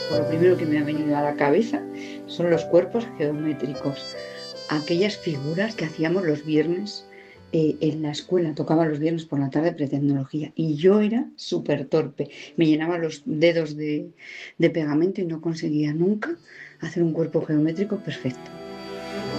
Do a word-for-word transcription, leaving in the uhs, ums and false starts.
Por lo primero que me ha venido a la cabeza son los cuerpos geométricos, aquellas figuras que hacíamos los viernes eh, en la escuela, tocaba los viernes por la tarde pretecnología y yo era súper torpe, me llenaba los dedos de, de pegamento y no conseguía nunca hacer un cuerpo geométrico perfecto.